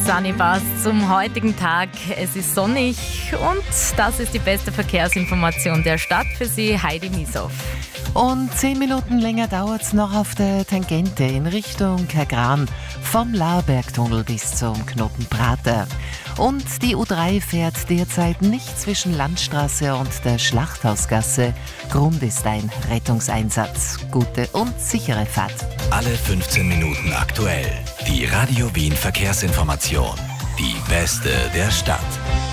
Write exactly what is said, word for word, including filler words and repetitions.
Sunny Bus zum heutigen Tag. Es ist sonnig und das ist die beste Verkehrsinformation der Stadt für Sie, Heidi Miesow. Und zehn Minuten länger dauert es noch auf der Tangente in Richtung Kagran vom Laarbergtunnel bis zum Knoten Prater. Und die U drei fährt derzeit nicht zwischen Landstraße und der Schlachthausgasse. Grund ist ein Rettungseinsatz. Gute und sichere Fahrt. Alle fünfzehn Minuten aktuell. Die Radio Wien Verkehrsinformation. Die beste der Stadt.